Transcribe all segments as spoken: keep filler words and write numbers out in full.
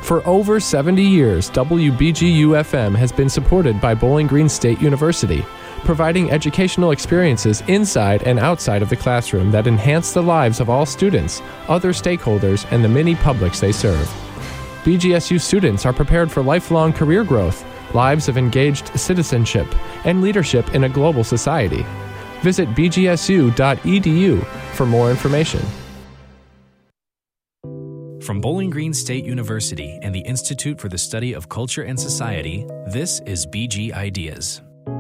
For over seventy years, W B G U F M has been supported by Bowling Green State University, providing educational experiences inside and outside of the classroom that enhance the lives of all students, other stakeholders, and the many publics they serve. B G S U students are prepared for lifelong career growth, lives of engaged citizenship, and leadership in a global society. Visit b g s u dot e d u for more information. From Bowling Green State University and the Institute for the Study of Culture and Society, this is B G Ideas.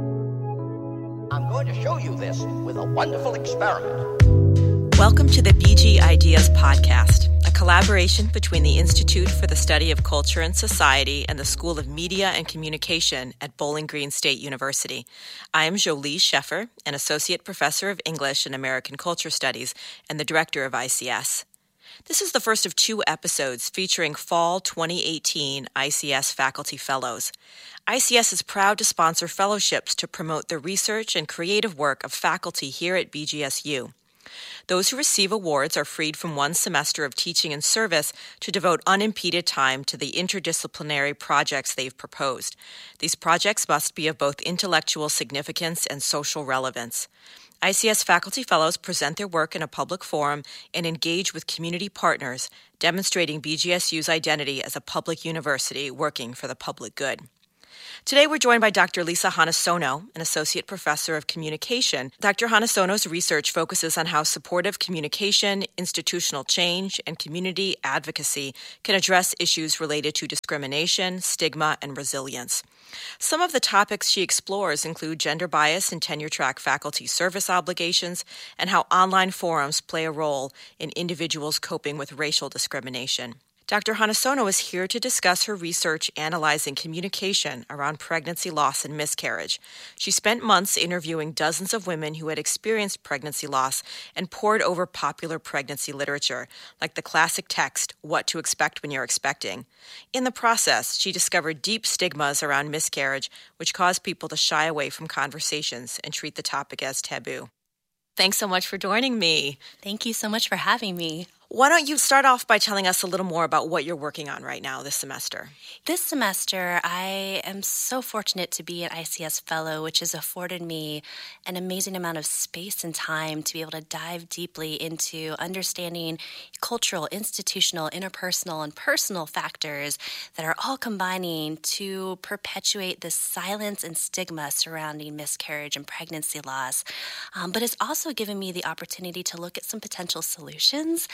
I'm going to show you this with a wonderful experiment. Welcome to the B G Ideas podcast, a collaboration between the Institute for the Study of Culture and Society and the School of Media and Communication at Bowling Green State University. I am Jolie Sheffer, an Associate Professor of English and American Culture Studies and the Director of I C S. This is the first of two episodes featuring Fall twenty eighteen I C S Faculty Fellows. I C S is proud to sponsor fellowships to promote the research and creative work of faculty here at B G S U. Those who receive awards are freed from one semester of teaching and service to devote unimpeded time to the interdisciplinary projects they've proposed. These projects must be of both intellectual significance and social relevance. I C S Faculty Fellows present their work in a public forum and engage with community partners, demonstrating B G S U's identity as a public university working for the public good. Today, we're joined by Doctor Lisa Hanasono, an Associate Professor of Communication. Doctor Hanasono's research focuses on how supportive communication, institutional change, and community advocacy can address issues related to discrimination, stigma, and resilience. Some of the topics she explores include gender bias in tenure-track faculty service obligations and how online forums play a role in individuals coping with racial discrimination. Doctor Hanasono is here to discuss her research analyzing communication around pregnancy loss and miscarriage. She spent months interviewing dozens of women who had experienced pregnancy loss and pored over popular pregnancy literature, like the classic text, What to Expect When You're Expecting. In the process, she discovered deep stigmas around miscarriage, which cause people to shy away from conversations and treat the topic as taboo. Thanks so much for joining me. Thank you so much for having me. Why don't you start off by telling us a little more about what you're working on right now this semester? This semester, I am so fortunate to be an I C S Fellow, which has afforded me an amazing amount of space and time to be able to dive deeply into understanding cultural, institutional, interpersonal, and personal factors that are all combining to perpetuate the silence and stigma surrounding miscarriage and pregnancy loss. Um, but it's also given me the opportunity to look at some potential solutions.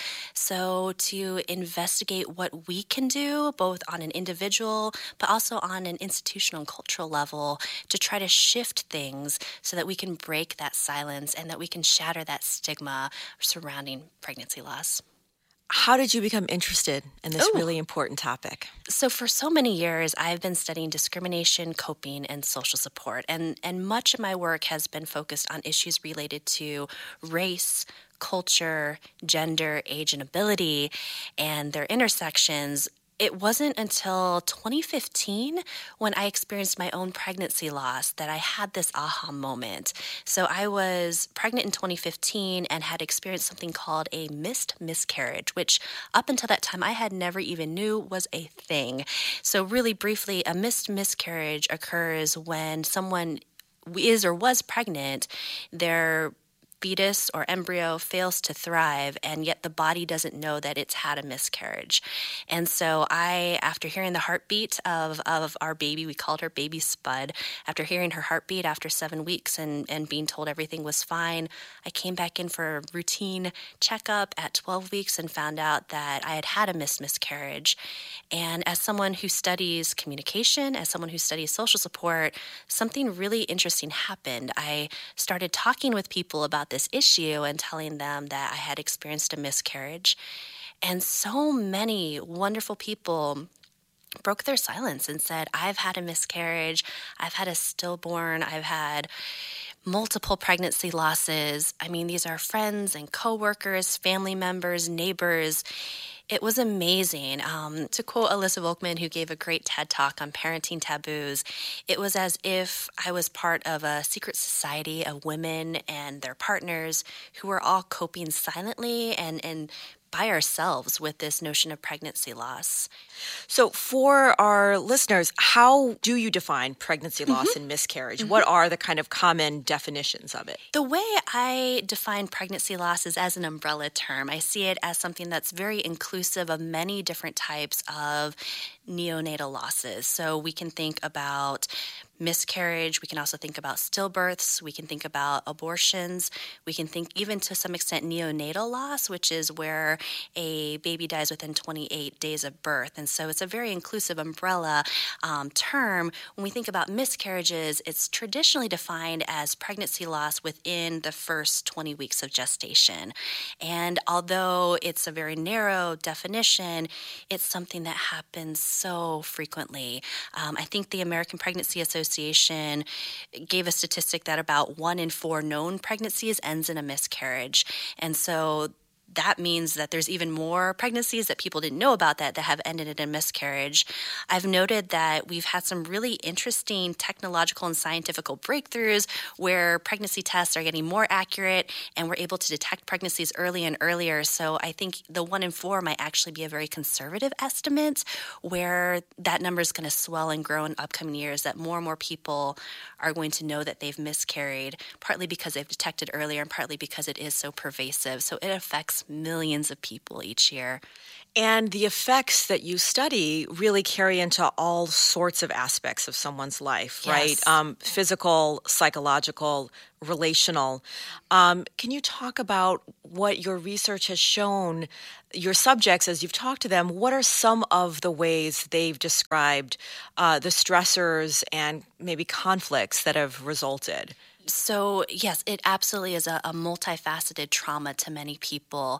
So to investigate what we can do, both on an individual, but also on an institutional and cultural level, to try to shift things so that we can break that silence and that we can shatter that stigma surrounding pregnancy loss. How did you become interested in this Ooh. really important topic? So for so many years, I've been studying discrimination, coping, and social support. And, and much of my work has been focused on issues related to race, culture, gender, age, and ability, and their intersections. It wasn't until twenty fifteen when I experienced my own pregnancy loss that I had this aha moment. So I was pregnant in twenty fifteen and had experienced something called a missed miscarriage, which up until that time I had never even knew was a thing. So really briefly, a missed miscarriage occurs when someone is or was pregnant, their fetus or embryo fails to thrive, and yet the body doesn't know that it's had a miscarriage. And so I, after hearing the heartbeat of, of our baby, we called her baby Spud, after hearing her heartbeat after seven weeks and, and being told everything was fine, I came back in for a routine checkup at twelve weeks and found out that I had had a missed miscarriage. And as someone who studies communication, as someone who studies social support, something really interesting happened. I started talking with people about this issue and telling them that I had experienced a miscarriage. And so many wonderful people broke their silence and said, I've had a miscarriage, I've had a stillborn, I've had multiple pregnancy losses. I mean, these are friends and coworkers, family members, neighbors. It was amazing. Um, to quote Alyssa Volkman, who gave a great TED Talk on parenting taboos, it was as if I was part of a secret society of women and their partners who were all coping silently and, and by ourselves with this notion of pregnancy loss. So for our listeners, how do you define pregnancy loss Mm-hmm. and miscarriage? Mm-hmm. What are the kind of common definitions of it? The way I define pregnancy loss is as an umbrella term. I see it as something that's very inclusive of many different types of neonatal losses. So we can think about miscarriage, we can also think about stillbirths, we can think about abortions, we can think even to some extent neonatal loss, which is where a baby dies within twenty-eight days of birth. And so it's a very inclusive umbrella um, term. When we think about miscarriages, it's traditionally defined as pregnancy loss within the first twenty weeks of gestation. And although it's a very narrow definition, it's something that happens so frequently. Um, I think the American Pregnancy Association gave a statistic that about one in four known pregnancies ends in a miscarriage. And so that means that there's even more pregnancies that people didn't know about that that have ended in a miscarriage. I've noted that we've had some really interesting technological and scientific breakthroughs where pregnancy tests are getting more accurate and we're able to detect pregnancies early and earlier. So I think the one in four might actually be a very conservative estimate where that number is going to swell and grow in upcoming years, that more and more people are going to know that they've miscarried, partly because they've detected earlier and partly because it is so pervasive. So it affects millions of people each year. And the effects that you study really carry into all sorts of aspects of someone's life, Yes. right? Um, physical, psychological, relational. Um, can you talk about what your research has shown, your subjects, as you've talked to them, what are some of the ways they've described uh, the stressors and maybe conflicts that have resulted? So, yes, it absolutely is a, a multifaceted trauma to many people.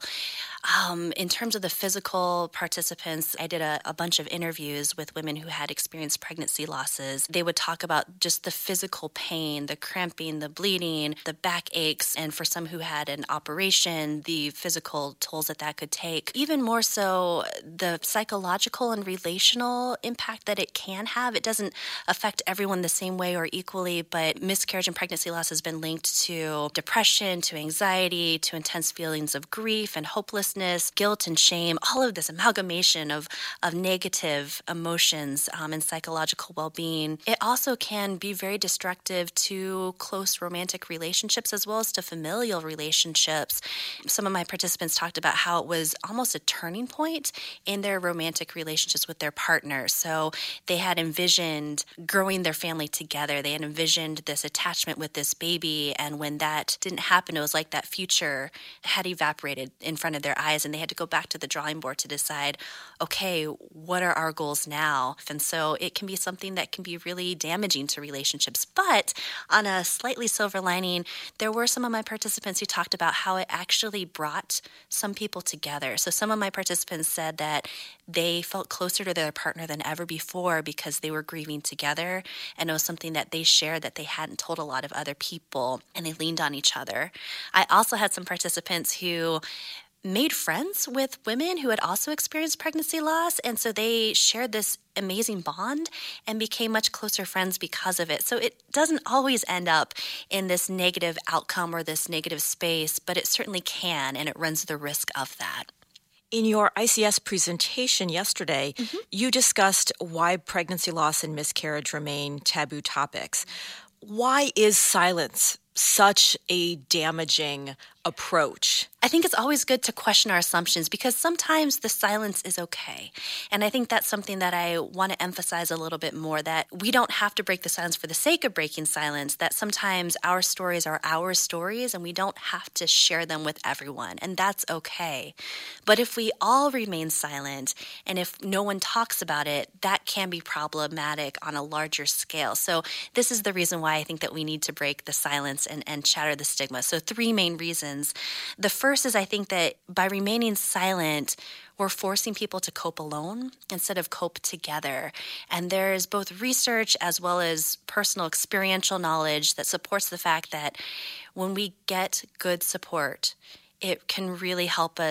Um, in terms of the physical participants, I did a, a bunch of interviews with women who had experienced pregnancy losses. They would talk about just the physical pain, the cramping, the bleeding, the back aches, and for some who had an operation, the physical tolls that that could take. Even more so, the psychological and relational impact that it can have. It doesn't affect everyone the same way or equally, but miscarriage and pregnancy loss has been linked to depression, to anxiety, to intense feelings of grief and hopelessness, guilt and shame, all of this amalgamation of, of negative emotions um, and psychological well-being. It also can be very destructive to close romantic relationships as well as to familial relationships. Some of my participants talked about how it was almost a turning point in their romantic relationships with their partner. So they had envisioned growing their family together. They had envisioned this attachment with this baby, and when that didn't happen, it was like that future had evaporated in front of their eyes, and they had to go back to the drawing board to decide, okay, what are our goals now? And so it can be something that can be really damaging to relationships. But on a slightly silver lining, there were some of my participants who talked about how it actually brought some people together. So some of my participants said that they felt closer to their partner than ever before because they were grieving together, and it was something that they shared that they hadn't told a lot of other people, and they leaned on each other. I also had some participants who made friends with women who had also experienced pregnancy loss, and so they shared this amazing bond and became much closer friends because of it. So it doesn't always end up in this negative outcome or this negative space, but it certainly can, and it runs the risk of that. In your I C S presentation yesterday, mm-hmm. you discussed why pregnancy loss and miscarriage remain taboo topics. Why is silence such a damaging approach? I think it's always good to question our assumptions because sometimes the silence is okay. And I think that's something that I want to emphasize a little bit more, that we don't have to break the silence for the sake of breaking silence, that sometimes our stories are our stories and we don't have to share them with everyone, and that's okay. But if we all remain silent and if no one talks about it, that can be problematic on a larger scale. So this is the reason why I think that we need to break the silence and, and shatter the stigma. So three main reasons. The first is I think that by remaining silent, we're forcing people to cope alone instead of cope together. And there's both research as well as personal experiential knowledge that supports the fact that when we get good support, it can really help us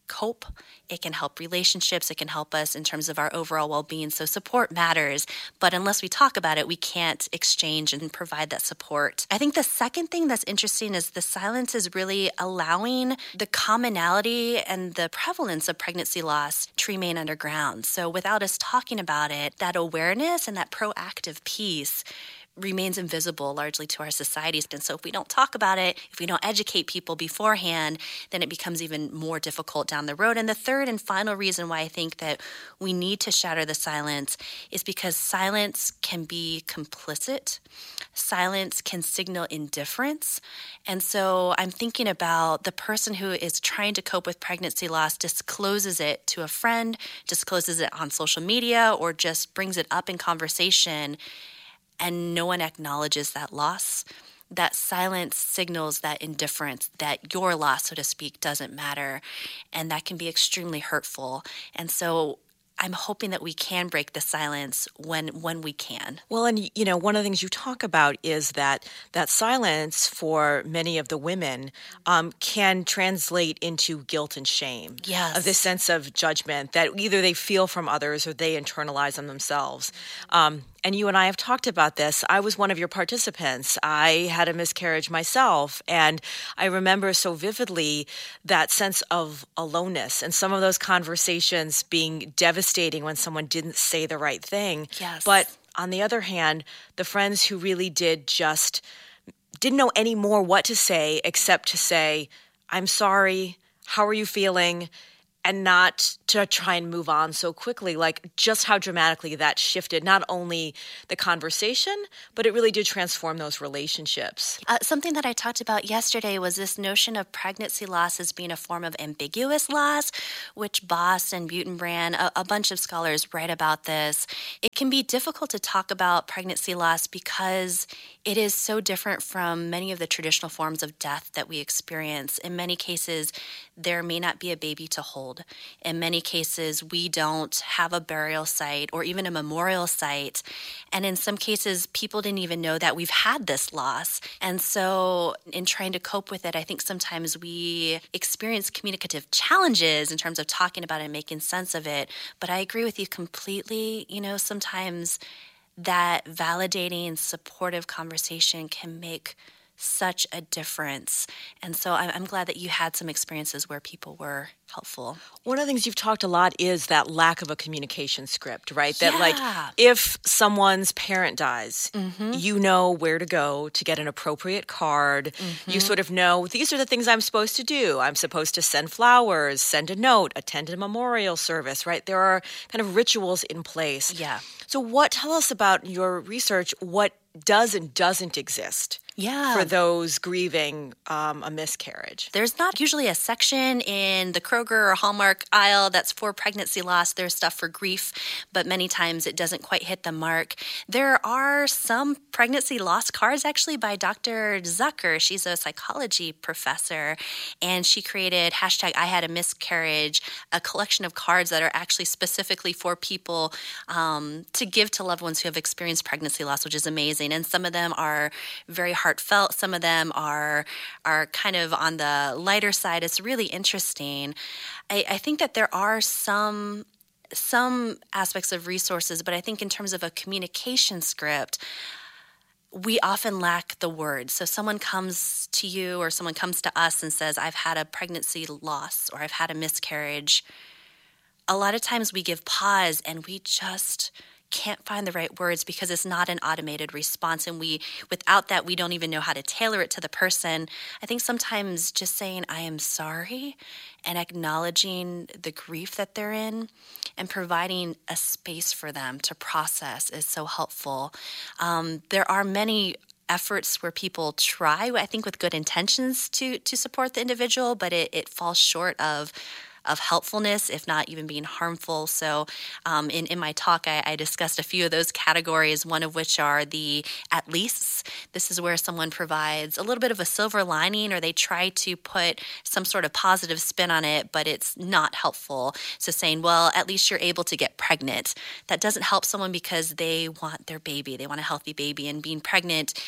cope. It can help relationships. It can help us in terms of our overall well-being. So support matters, but unless we talk about it, we can't exchange and provide that support. I think the second thing that's interesting is the silence is really allowing the commonality and the prevalence of pregnancy loss to remain underground. So without us talking about it, that awareness and that proactive piece remains invisible largely to our societies. And so if we don't talk about it, if we don't educate people beforehand, then it becomes even more difficult down the road. And the third and final reason why I think that we need to shatter the silence is because silence can be complicit. Silence can signal indifference. And so I'm thinking about the person who is trying to cope with pregnancy loss discloses it to a friend, discloses it on social media, or just brings it up in conversation, and no one acknowledges that loss. That silence signals that indifference, that your loss, so to speak, doesn't matter. And that can be extremely hurtful. And so I'm hoping that we can break the silence when when we can. Well, and you know, one of the things you talk about is that that silence for many of the women um, can translate into guilt and shame. Yes. Of this sense of judgment that either they feel from others or they internalize on themselves. Um, and you and I have talked about this. I was one of your participants. I had a miscarriage myself, and I remember so vividly that sense of aloneness and some of those conversations being devastating when someone didn't say the right thing. Yes. But on the other hand, the friends who really did just didn't know any more what to say except to say, I'm sorry, how are you feeling? And not to try and move on so quickly, like just how dramatically that shifted not only the conversation, but it really did transform those relationships. Uh, something that I talked about yesterday was this notion of pregnancy loss as being a form of ambiguous loss, which Boss and Butenbrand, a, a bunch of scholars write about this. It can be difficult to talk about pregnancy loss because it is so different from many of the traditional forms of death that we experience. In many cases, there may not be a baby to hold. In many cases, we don't have a burial site or even a memorial site. And in some cases, people didn't even know that we've had this loss. And so in trying to cope with it, I think sometimes we experience communicative challenges in terms of talking about it and making sense of it. But I agree with you completely. You know, sometimes that validating, supportive conversation can make such a difference. And so I'm, I'm glad that you had some experiences where people were helpful. One of the things you've talked a lot is that lack of a communication script, right? Yeah. That like if someone's parent dies, mm-hmm. you know where to go to get an appropriate card. Mm-hmm. You sort of know, these are the things I'm supposed to do. I'm supposed to send flowers, send a note, attend a memorial service, right? There are kind of rituals in place. Yeah. So what, tell us about your research, what does and doesn't exist yeah. for those grieving um, a miscarriage? There's not usually a section in the Kroger or Hallmark aisle that's for pregnancy loss. There's stuff for grief, but many times it doesn't quite hit the mark. There are some pregnancy loss cards actually by Doctor Zucker. She's a psychology professor, and she created hashtag I had a miscarriage, a collection of cards that are actually specifically for people um, to give to loved ones who have experienced pregnancy loss, which is amazing. And some of them are very heartfelt. Some of them are are kind of on the lighter side. It's really interesting. I, I think that there are some some aspects of resources, but I think in terms of a communication script, we often lack the words. So someone comes to you or someone comes to us and says, I've had a pregnancy loss or I've had a miscarriage. A lot of times we give pause and we just can't find the right words because it's not an automated response, and we without that we don't even know how to tailor it to the person. I think sometimes just saying I am sorry and acknowledging the grief that they're in and providing a space for them to process is so helpful. Um, there are many efforts where people try, I think with good intentions, to to support the individual, but it, it falls short of of helpfulness, if not even being harmful. So um, in, in my talk, I, I discussed a few of those categories, one of which are the at leasts. This is where someone provides a little bit of a silver lining, or they try to put some sort of positive spin on it, but it's not helpful. So saying, well, at least you're able to get pregnant. That doesn't help someone because they want their baby. They want a healthy baby, and being pregnant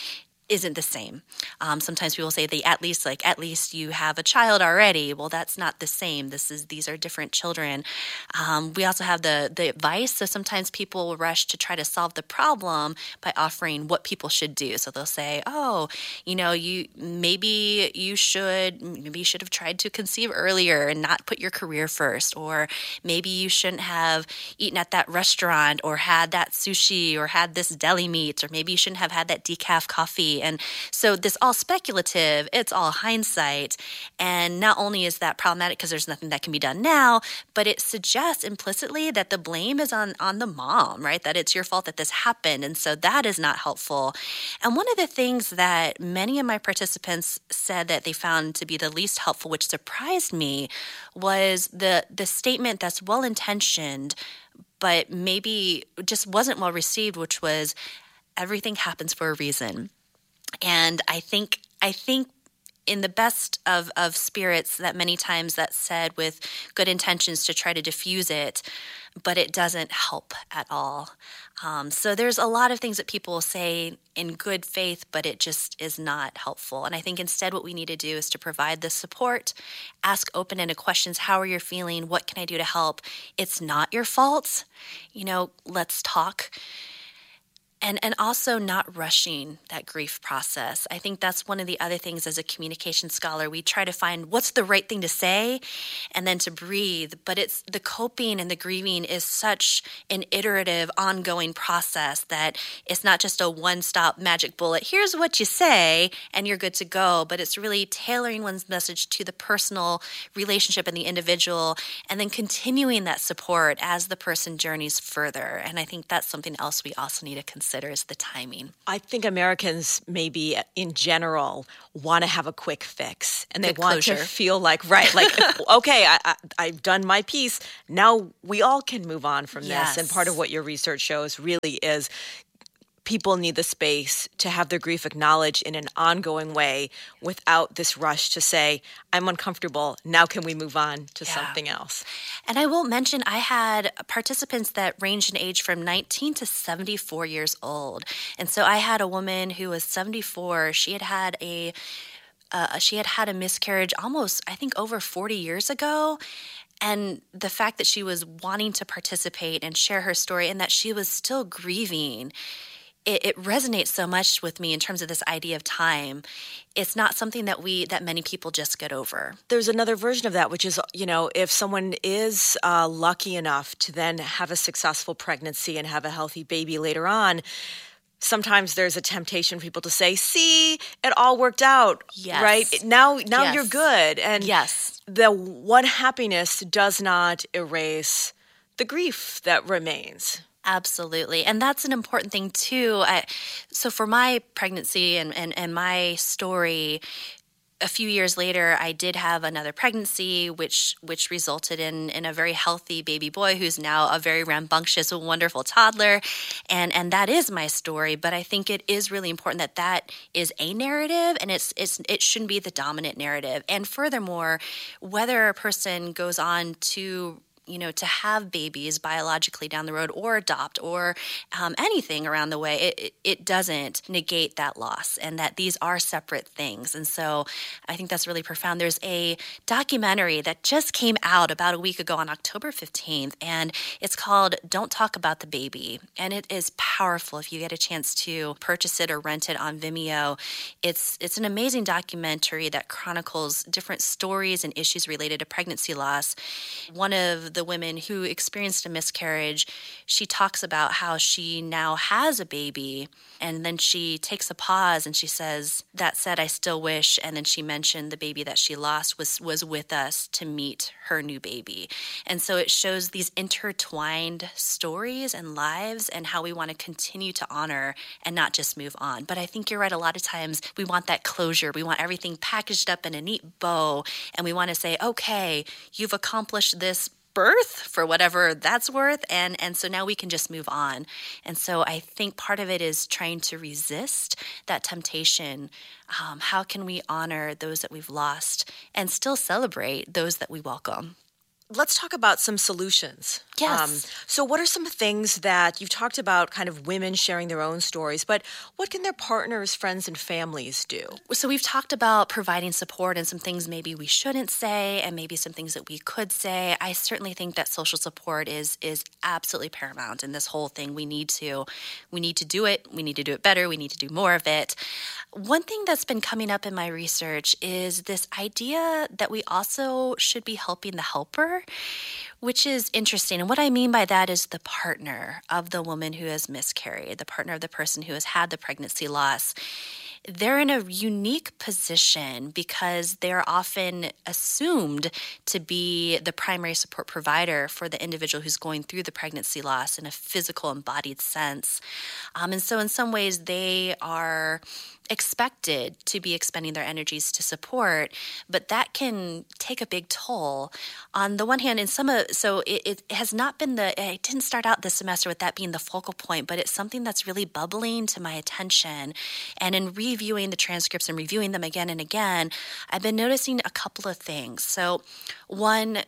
isn't the same. Um, sometimes people say they at least like at least you have a child already. Well, that's not the same. This is these are different children. Um, we also have the the advice. So sometimes people will rush to try to solve the problem by offering what people should do. So they'll say, "Oh, you know, you maybe you should maybe you should have tried to conceive earlier and not put your career first, or maybe you shouldn't have eaten at that restaurant or had that sushi or had this deli meat, or maybe you shouldn't have had that decaf coffee." And so this all speculative, it's all hindsight. And not only is that problematic because there's nothing that can be done now, but it suggests implicitly that the blame is on, on the mom, right? That it's your fault that this happened. And so that is not helpful. And one of the things that many of my participants said that they found to be the least helpful, which surprised me, was the, the statement that's well-intentioned, but maybe just wasn't well received, which was, everything happens for a reason. And I think I think in the best of, of spirits that many times that's said with good intentions to try to diffuse it, but it doesn't help at all. Um, so there's a lot of things that people will say in good faith, but it just is not helpful. And I think instead what we need to do is to provide the support, ask open-ended questions. How are you feeling? What can I do to help? It's not your fault. You know, let's talk. And and also not rushing that grief process. I think that's one of the other things as a communication scholar. We try to find what's the right thing to say and then to breathe. But it's the coping and the grieving is such an iterative, ongoing process that it's not just a one-stop magic bullet. Here's what you say and you're good to go. But it's really tailoring one's message to the personal relationship and the individual, and then continuing that support as the person journeys further. And I think that's something else we also need to consider. Considers the timing. I think Americans maybe in general want to have a quick fix, and they Good want closure. to feel like, right, like, okay, I, I, I've done my piece. Now we all can move on from Yes. this. And part of what your research shows really is people need the space to have their grief acknowledged in an ongoing way without this rush to say, I'm uncomfortable. Now can we move on to Yeah. something else? And I will mention I had participants that ranged in age from nineteen to seventy-four years old. And so I had a woman who was seventy-four. She had had a uh, she had had a miscarriage almost, I think, over forty years ago. And the fact that she was wanting to participate and share her story and that she was still grieving, It, it resonates so much with me in terms of this idea of time. It's not something that we that many people just get over. There's another version of that, which is, you know, if someone is uh, lucky enough to then have a successful pregnancy and have a healthy baby later on, sometimes there's a temptation for people to say, see, it all worked out, Yes. right? Now, now Yes. you're good. And Yes. the one happiness does not erase the grief that remains. Absolutely. And that's an important thing too. I, so for my pregnancy and, and, and my story, a few years later, I did have another pregnancy, which which resulted in, in a very healthy baby boy who's now a very rambunctious, wonderful toddler. And and that is my story. But I think it is really important that that is a narrative, and it's, it's it shouldn't be the dominant narrative. And furthermore, whether a person goes on to you know, to have babies biologically down the road or adopt or um, anything around the way, it, it doesn't negate that loss, and that these are separate things. And so I think that's really profound. There's a documentary that just came out about a week ago on October fifteenth, and it's called Don't Talk About the Baby. And it is powerful if you get a chance to purchase it or rent it on Vimeo. It's, it's an amazing documentary that chronicles different stories and issues related to pregnancy loss. One of the women who experienced a miscarriage, she talks about how she now has a baby, and then she takes a pause and she says, that said, I still wish, and then she mentioned the baby that she lost was was with us to meet her new baby. And so it shows these intertwined stories and lives and how we want to continue to honor and not just move on. But I think you're right, a lot of times we want that closure. We want everything packaged up in a neat bow, and we want to say, okay, you've accomplished this birth for whatever that's worth, and and so now we can just move on. And so I think part of it is trying to resist that temptation. Um, how can we honor those that we've lost and still celebrate those that we welcome? Let's talk about some solutions. Yes. Um, so what are some things that you've talked about, kind of women sharing their own stories, but what can their partners, friends, and families do? So we've talked about providing support and some things maybe we shouldn't say and maybe some things that we could say. I certainly think that social support is is absolutely paramount in this whole thing. We need to we need to do it. We need to do it better. We need to do more of it. One thing that's been coming up in my research is this idea that we also should be helping the helper, which is interesting. And what I mean by that is the partner of the woman who has miscarried, the partner of the person who has had the pregnancy loss. They're in a unique position because they're often assumed to be the primary support provider for the individual who's going through the pregnancy loss in a physical, embodied sense. Um, and so in some ways, they are expected to be expending their energies to support, but that can take a big toll. On the one hand, in some of, so it, it has not been the, it didn't start out this semester with that being the focal point, but it's something that's really bubbling to my attention. And in reviewing the transcripts and reviewing them again and again, I've been noticing a couple of things. So one,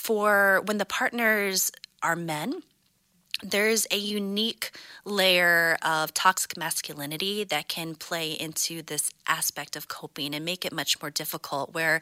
for when the partners are men, there's a unique layer of toxic masculinity that can play into this aspect of coping and make it much more difficult, where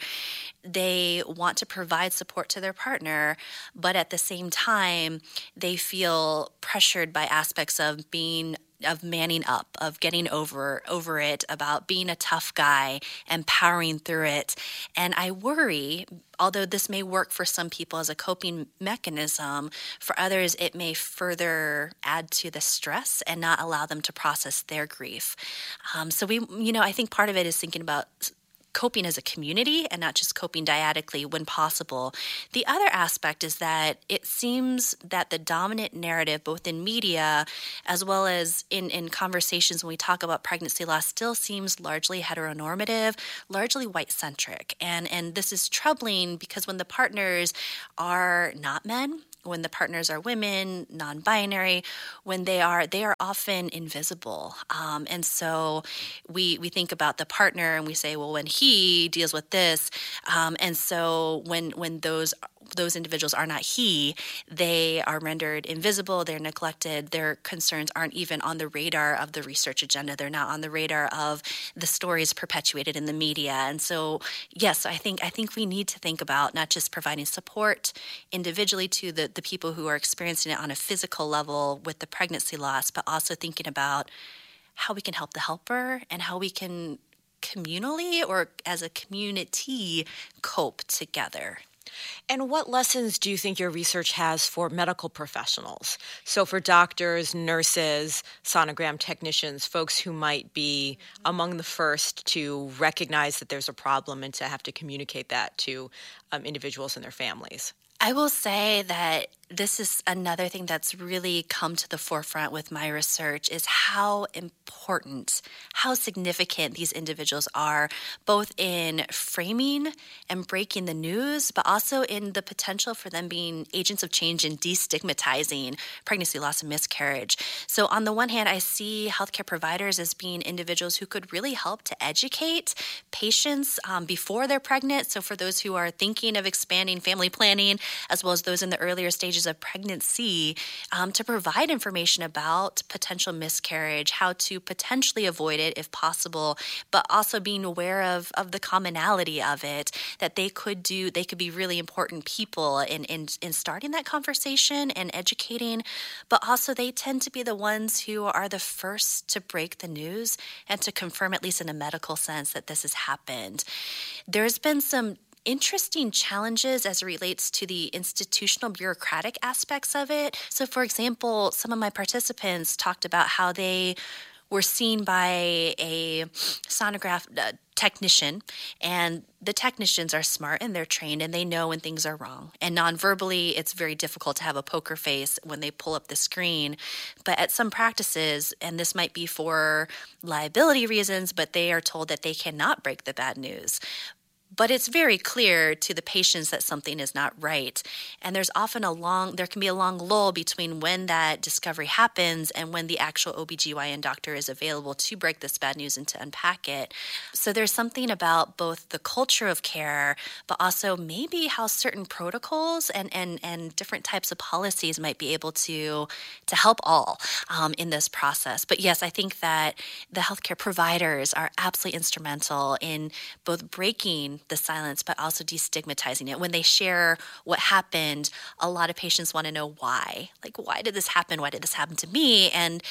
they want to provide support to their partner, but at the same time, they feel pressured by aspects of being of manning up, of getting over over it, about being a tough guy and powering through it. And I worry, although this may work for some people as a coping mechanism, for others it may further add to the stress and not allow them to process their grief. Um, so we, you know, I think part of it is thinking about coping as a community and not just coping dyadically when possible. The other aspect is that it seems that the dominant narrative, both in media as well as in, in conversations when we talk about pregnancy loss, still seems largely heteronormative, largely white-centric. And, and this is troubling because when the partners are not men, when the partners are women, non-binary, when they are, they are often invisible. Um, and so we we think about the partner and we say, well, when he deals with this, um, and so when when those those individuals are not he, they are rendered invisible, they're neglected, their concerns aren't even on the radar of the research agenda, they're not on the radar of the stories perpetuated in the media. And so, yes, I think I think we need to think about not just providing support individually to the, the people who are experiencing it on a physical level with the pregnancy loss, but also thinking about how we can help the helper and how we can communally or as a community cope together. And what lessons do you think your research has for medical professionals? So for doctors, nurses, sonogram technicians, folks who might be among the first to recognize that there's a problem and to have to communicate that to um, individuals and their families. I will say that this is another thing that's really come to the forefront with my research is how important, how significant these individuals are, both in framing and breaking the news, but also in the potential for them being agents of change and destigmatizing pregnancy loss and miscarriage. So on the one hand, I see healthcare providers as being individuals who could really help to educate patients um, before they're pregnant. So for those who are thinking of expanding family planning, as well as those in the earlier stages of pregnancy, um, to provide information about potential miscarriage, how to potentially avoid it if possible, but also being aware of, of the commonality of it, that they could do, they could be really important people in, in, in starting that conversation and educating, but also they tend to be the ones who are the first to break the news and to confirm, at least in a medical sense, that this has happened. There's been some interesting challenges as it relates to the institutional bureaucratic aspects of it. So, for example, some of my participants talked about how they were seen by a sonograph uh, technician, and the technicians are smart and they're trained and they know when things are wrong. And non-verbally, it's very difficult to have a poker face when they pull up the screen. But at some practices, and this might be for liability reasons, but they are told that they cannot break the bad news. but it's very clear to the patients that something is not right. And there's often a long, there can be a long lull between when that discovery happens and when the actual O B G Y N doctor is available to break this bad news and to unpack it. So there's something about both the culture of care, but also maybe how certain protocols and, and, and different types of policies might be able to, to help all um, in this process. But yes, I think that the healthcare providers are absolutely instrumental in both breaking the silence, but also destigmatizing it. When they share what happened, a lot of patients want to know why. Like, why did this happen? Why did this happen to me? And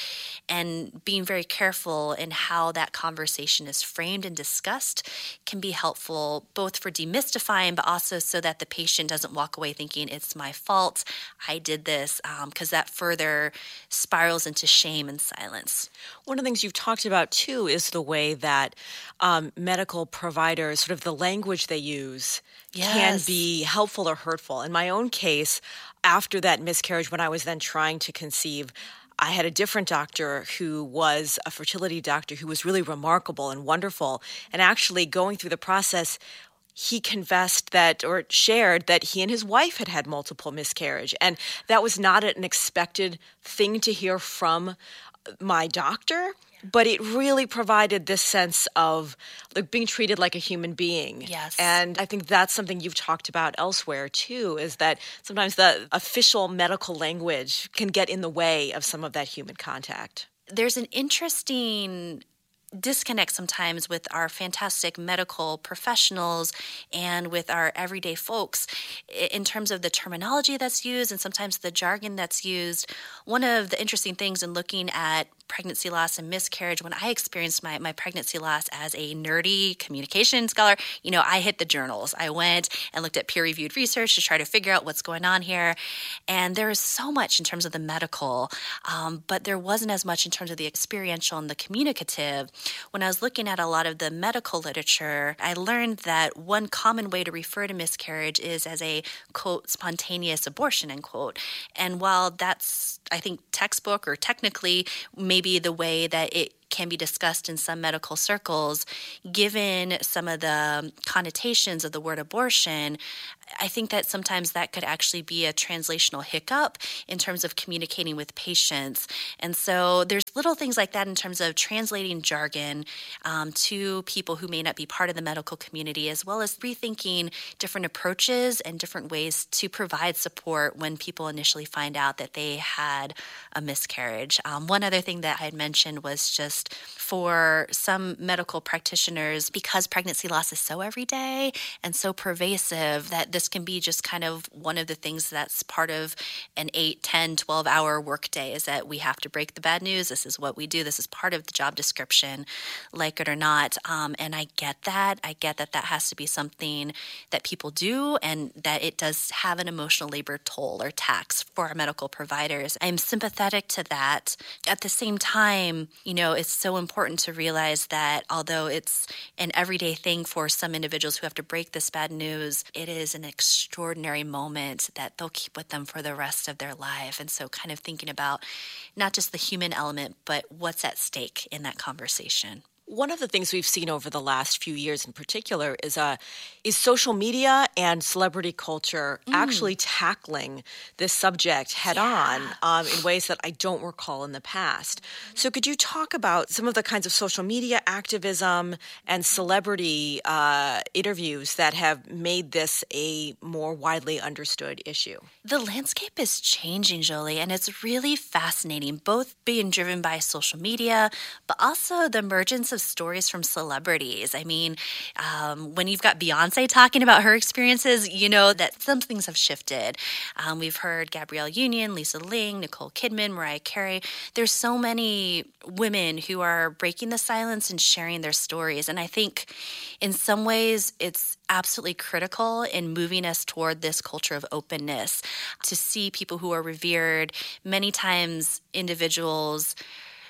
and being very careful in how that conversation is framed and discussed can be helpful, both for demystifying, but also so that the patient doesn't walk away thinking it's my fault, I did this, because um, that further spirals into shame and silence. One of the things you've talked about, too, is the way that um, medical providers, sort of the language they use, yes. can be helpful or hurtful. In my own case, after that miscarriage, when I was then trying to conceive, I had a different doctor who was a fertility doctor who was really remarkable and wonderful. And actually going through the process, he confessed that, or shared that he and his wife had had multiple miscarriage. And that was not an expected thing to hear from my doctor, but it really provided this sense of like being treated like a human being. Yes. And I think that's something you've talked about elsewhere too, is that sometimes the official medical language can get in the way of some of that human contact. There's an interesting disconnect sometimes with our fantastic medical professionals and with our everyday folks in terms of the terminology that's used and sometimes the jargon that's used. One of the interesting things in looking at pregnancy loss and miscarriage, when I experienced my, my pregnancy loss as a nerdy communication scholar, you know, I hit the journals. I went and looked at peer-reviewed research to try to figure out what's going on here. And there is so much in terms of the medical, um, but there wasn't as much in terms of the experiential and the communicative. When I was looking at a lot of the medical literature, I learned that one common way to refer to miscarriage is as a, quote, spontaneous abortion, end quote. And while that's, I think, textbook or technically maybe the way that it can be discussed in some medical circles, given some of the connotations of the word abortion, I think that sometimes that could actually be a translational hiccup in terms of communicating with patients. And so there's little things like that in terms of translating jargon um, to people who may not be part of the medical community, as well as rethinking different approaches and different ways to provide support when people initially find out that they had a miscarriage. Um, one other thing that I had mentioned was just for some medical practitioners, because pregnancy loss is so everyday and so pervasive, that this can be just kind of one of the things that's part of an eight, ten, twelve hour workday, is that we have to break the bad news. This is what we do. This is part of the job description, like it or not. Um, and I get that. I get that that has to be something that people do and that it does have an emotional labor toll or tax for our medical providers. I'm sympathetic to that. At the same time, you know, it's so important to realize that although it's an everyday thing for some individuals who have to break this bad news, it is an extraordinary moment that they'll keep with them for the rest of their life. And so kind of thinking about not just the human element, but what's at stake in that conversation. One of the things we've seen over the last few years in particular is uh, is social media and celebrity culture mm. actually tackling this subject head yeah. on um, in ways that I don't recall in the past. So could you talk about some of the kinds of social media activism and celebrity uh, interviews that have made this a more widely understood issue? The landscape is changing, Jolie, and it's really fascinating, both being driven by social media, but also the emergence of stories from celebrities. I mean, um, when you've got Beyonce talking about her experiences, you know that some things have shifted. Um, we've heard Gabrielle Union, Lisa Ling, Nicole Kidman, Mariah Carey. There's so many women who are breaking the silence and sharing their stories. And I think in some ways it's absolutely critical in moving us toward this culture of openness, to see people who are revered, many times individuals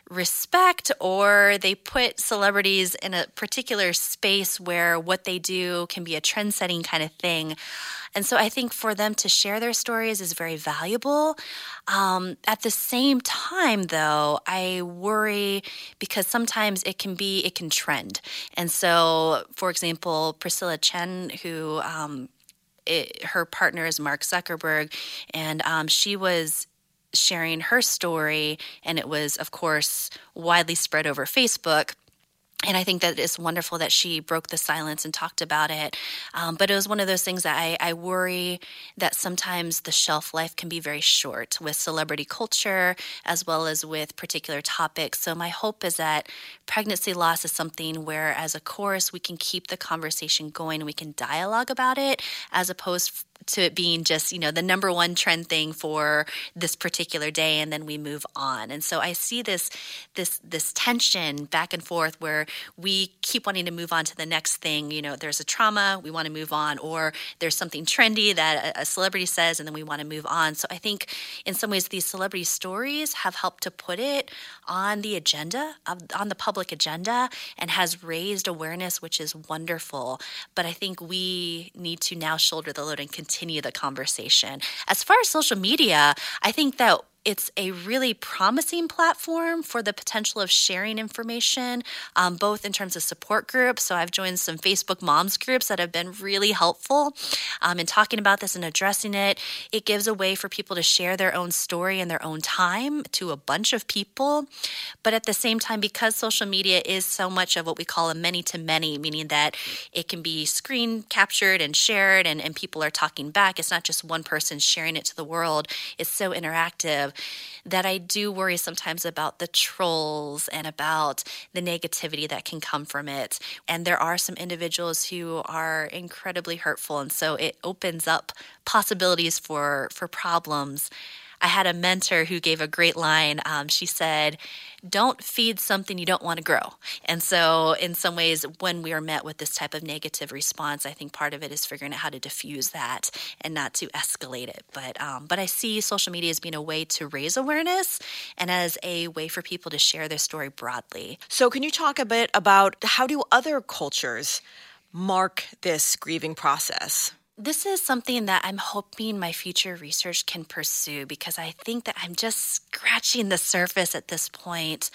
respect, or they put celebrities in a particular space where what they do can be a trend-setting kind of thing. And so I think for them to share their stories is very valuable. Um, at the same time, though, I worry because sometimes it can be, it can trend. And so, for example, Priscilla Chen, who um, it, her partner is Mark Zuckerberg, and um, she was sharing her story, and it was, of course, widely spread over Facebook. And I think that it's wonderful that she broke the silence and talked about it. Um, but it was one of those things that I, I worry that sometimes the shelf life can be very short with celebrity culture as well as with particular topics. So my hope is that pregnancy loss is something where as a chorus we can keep the conversation going and we can dialogue about it as opposed to it being just, you know, the number one trend thing for this particular day, and then we move on. And so I see this this this tension back and forth where we keep wanting to move on to the next thing. You know, there's a trauma, we want to move on, or there's something trendy that a, a celebrity says, and then we want to move on. So I think in some ways these celebrity stories have helped to put it on the agenda, on the public agenda, and has raised awareness, which is wonderful. But I think we need to now shoulder the load and continue the conversation. As far as social media, I think that it's a really promising platform for the potential of sharing information, um, both in terms of support groups. So I've joined some Facebook moms groups that have been really helpful um, in talking about this and addressing it. It gives a way for people to share their own story in their own time to a bunch of people. But at the same time, because social media is so much of what we call a many-to-many, meaning that it can be screen captured and shared and, and people are talking back. It's not just one person sharing it to the world. It's so interactive that I do worry sometimes about the trolls and about the negativity that can come from it. And there are some individuals who are incredibly hurtful, and so it opens up possibilities for, for problems. I had a mentor who gave a great line. Um, she said, don't feed something you don't want to grow. And so in some ways, when we are met with this type of negative response, I think part of it is figuring out how to diffuse that and not to escalate it. But um, but I see social media as being a way to raise awareness and as a way for people to share their story broadly. So can you talk a bit about how do other cultures mark this grieving process? This is something that I'm hoping my future research can pursue because I think that I'm just scratching the surface at this point.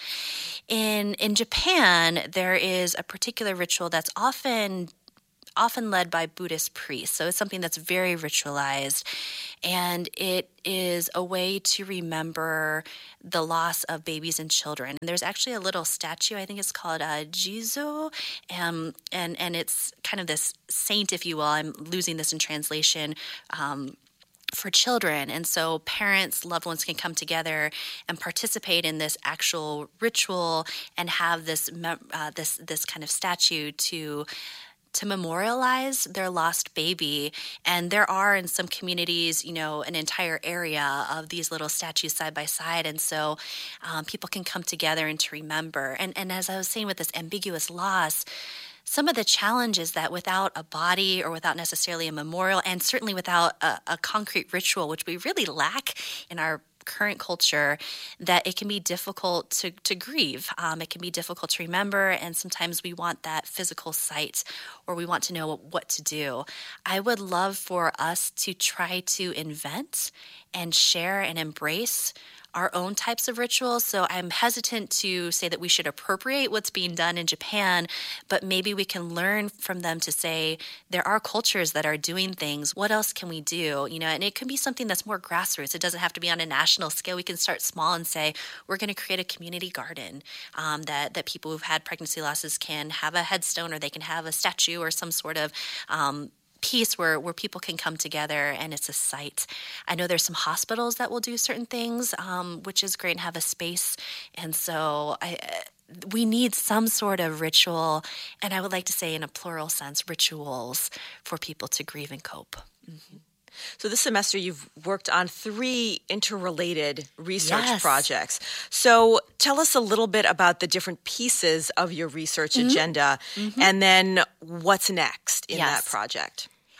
In in Japan, there is a particular ritual that's often often led by Buddhist priests. So it's something that's very ritualized, and it is a way to remember the loss of babies and children. And there's actually a little statue, I think it's called uh, Jizo, um, and, and it's kind of this saint, if you will. I'm losing this in translation, um, for children. And so parents, loved ones can come together and participate in this actual ritual and have this uh, this this kind of statue to to memorialize their lost baby. And there are in some communities, you know, an entire area of these little statues side by side. And so um, people can come together and to remember. And, and as I was saying with this ambiguous loss, some of the challenges that without a body or without necessarily a memorial, and certainly without a, a concrete ritual, which we really lack in our current culture, that it can be difficult to, to grieve. Um, it can be difficult to remember, and sometimes we want that physical sight or we want to know what to do. I would love for us to try to invent and share and embrace our own types of rituals. So I'm hesitant to say that we should appropriate what's being done in Japan, but maybe we can learn from them to say there are cultures that are doing things. What else can we do? You know, and it can be something that's more grassroots. It doesn't have to be on a national scale. We can start small and say we're going to create a community garden um, that that people who've had pregnancy losses can have a headstone, or they can have a statue or some sort of um, piece where, where people can come together and it's a site. I know there's some hospitals that will do certain things, um, which is great, and have a space. And so I, we need some sort of ritual, and I would like to say in a plural sense, rituals for people to grieve and cope. Mm-hmm. So this semester you've worked on three interrelated research yes. projects. So tell us a little bit about the different pieces of your research mm-hmm. agenda mm-hmm. and then what's next in yes. that project.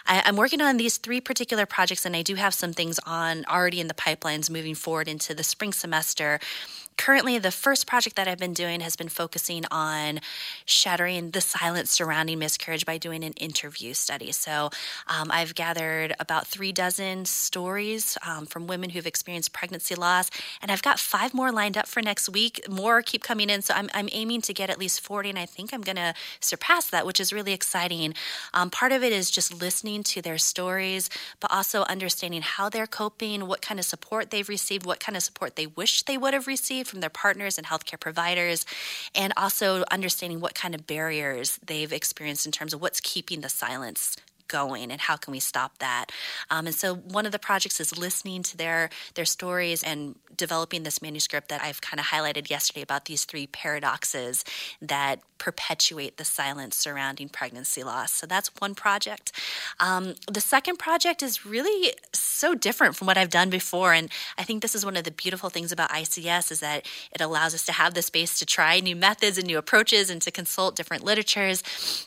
I, I'm working on these three particular projects, and I do have some things on already in the pipelines moving forward into the spring semester. Currently, the first project that I've been doing has been focusing on shattering the silence surrounding miscarriage by doing an interview study. So um, I've gathered about three dozen stories um, from women who've experienced pregnancy loss, and I've got five more lined up for next week. More keep coming in, so I'm, I'm aiming to get at least forty, and I think I'm going to surpass that, which is really exciting. Um, part of it is just listening to their stories, but also understanding how they're coping, what kind of support they've received, what kind of support they wish they would have received from their partners and healthcare providers, and also understanding what kind of barriers they've experienced in terms of what's keeping the silence going and how can we stop that. Um, and so one of the projects is listening to their their stories and developing this manuscript that I've kind of highlighted yesterday about these three paradoxes that perpetuate the silence surrounding pregnancy loss. So that's one project. Um, the second project is really so different from what I've done before, and I think this is one of the beautiful things about I C S is that it allows us to have the space to try new methods and new approaches and to consult different literatures.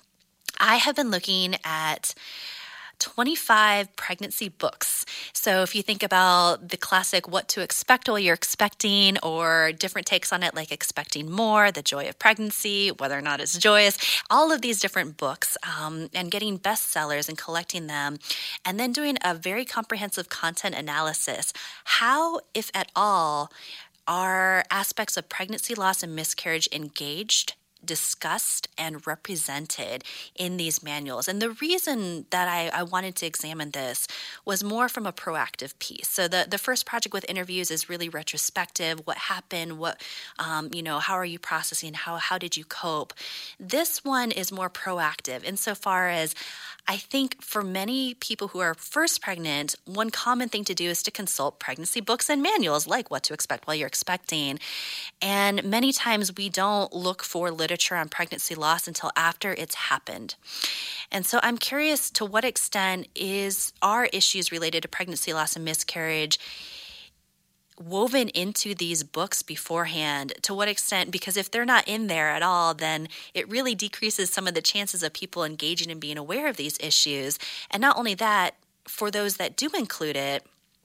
I have been looking at twenty-five pregnancy books. So if you think about the classic What to Expect While You're Expecting, or different takes on it like Expecting More, The Joy of Pregnancy, Whether or Not It's Joyous, all of these different books, um, and getting bestsellers and collecting them, and then doing a very comprehensive content analysis. How, if at all, are aspects of pregnancy loss and miscarriage engaged, discussed, and represented in these manuals? And the reason that I, I wanted to examine this was more from a proactive piece. So the, the first project with interviews is really retrospective. What happened? What, um, you know, how are you processing? How, how did you cope? This one is more proactive insofar as I think for many people who are first pregnant, one common thing to do is to consult pregnancy books and manuals like What to Expect While You're Expecting. And many times we don't look for literature on pregnancy loss until after it's happened. And so I'm curious, to what extent is are issues related to pregnancy loss and miscarriage woven into these books beforehand? To what extent? Because if they're not in there at all, then it really decreases some of the chances of people engaging and being aware of these issues. And not only that, for those that do include it,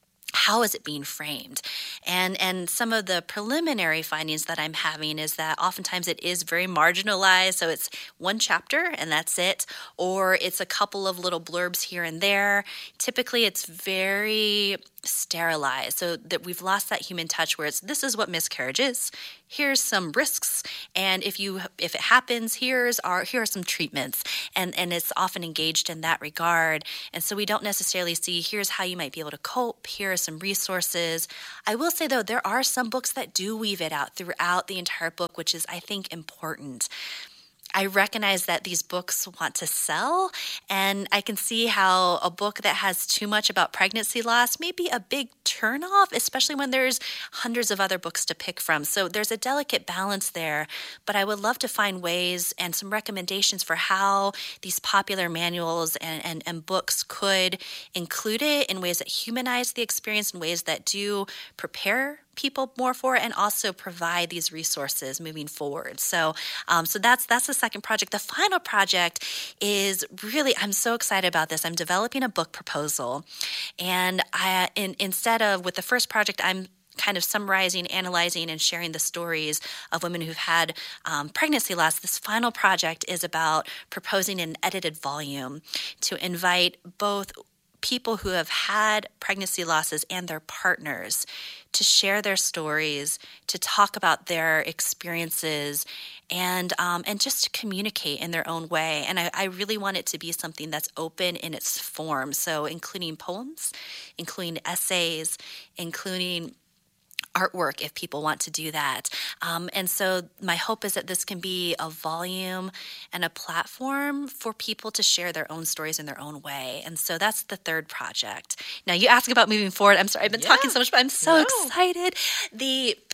how is it being framed? And and some of the preliminary findings that I'm having is that oftentimes it is very marginalized. So it's one chapter and that's it, or it's a couple of little blurbs here and there. Typically it's very sterilized, so that we've lost that human touch where it's, this is what miscarriage is. Here's some risks, and if you if it happens, here's our here are some treatments, and and it's often engaged in that regard. And so we don't necessarily see, here's how you might be able to cope. Here are some resources. I will say though, there are some books that do weave it out throughout the entire book, which is, I think, important. I recognize that these books want to sell, and I can see how a book that has too much about pregnancy loss may be a big turnoff, especially when there's hundreds of other books to pick from. So there's a delicate balance there, but I would love to find ways and some recommendations for how these popular manuals and, and, and books could include it in ways that humanize the experience, in ways that do prepare people more for it, and also provide these resources moving forward. So um, so that's that's the second project. The final project is really, I'm so excited about this. I'm developing a book proposal, and I in, instead of with the first project, I'm kind of summarizing, analyzing, and sharing the stories of women who've had um, pregnancy loss. This final project is about proposing an edited volume to invite both people who have had pregnancy losses and their partners to share their stories, to talk about their experiences, and um, and just to communicate in their own way. And I, I really want it to be something that's open in its form, so including poems, including essays, including artwork if people want to do that. Um, and so my hope is that this can be a volume and a platform for people to share their own stories in their own way. And so that's the third project. Now, you asked about moving forward. I'm sorry, I've been yeah. talking so much, but I'm so no. excited. The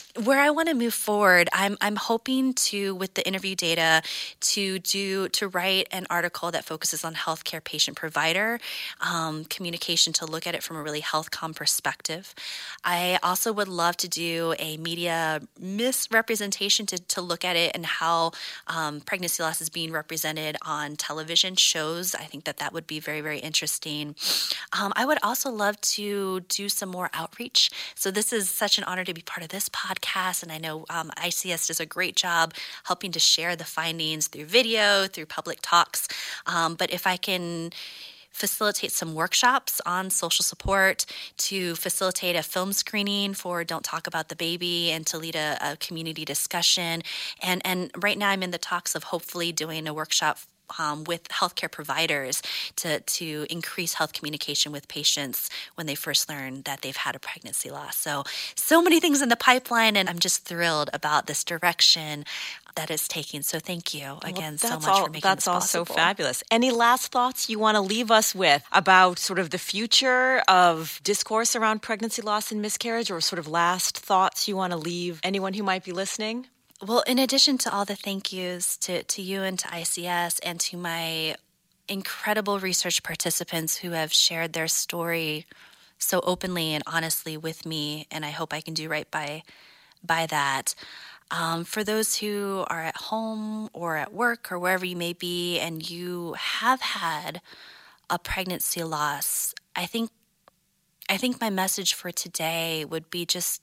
Where I want to move forward, I'm I'm hoping to, with the interview data, to do to write an article that focuses on healthcare patient provider um, communication, to look at it from a really health com perspective. I also would love to do a media misrepresentation to to look at it and how um, pregnancy loss is being represented on television shows. I think that that would be very, very interesting. Um, I would also love to do some more outreach. So this is such an honor to be part of this podcast, and I know um, I C S does a great job helping to share the findings through video, through public talks. Um, but if I can facilitate some workshops on social support, to facilitate a film screening for Don't Talk About the Baby, and to lead a, a community discussion. And, and right now I'm in the talks of hopefully doing a workshop Um, with healthcare providers to, to increase health communication with patients when they first learn that they've had a pregnancy loss. So, so many things in the pipeline, and I'm just thrilled about this direction that it's taking. So thank you again well, so much all, for making that's this all possible. so fabulous. Any last thoughts you want to leave us with about sort of the future of discourse around pregnancy loss and miscarriage, or sort of last thoughts you want to leave anyone who might be listening? Well, in addition to all the thank yous to, to you and to I C S and to my incredible research participants who have shared their story so openly and honestly with me, and I hope I can do right by by that. Um, for those who are at home or at work or wherever you may be and you have had a pregnancy loss, I think I think my message for today would be just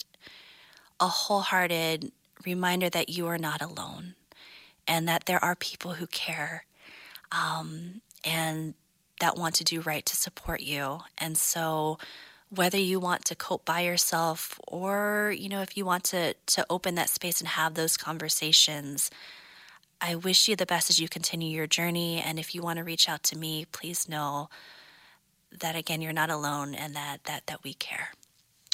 a wholehearted reminder that you are not alone, and that there are people who care um, and that want to do right to support you. And so whether you want to cope by yourself, or, you know, if you want to, to open that space and have those conversations, I wish you the best as you continue your journey. And if you want to reach out to me, please know that, again, you're not alone, and that, that, that we care.